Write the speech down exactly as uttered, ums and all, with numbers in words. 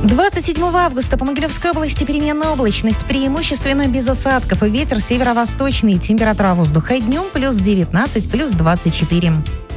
двадцать седьмого августа по Могилевской области переменная облачность, преимущественно без осадков и ветер северо-восточный. Температура воздуха днем плюс девятнадцать, плюс двадцать четыре.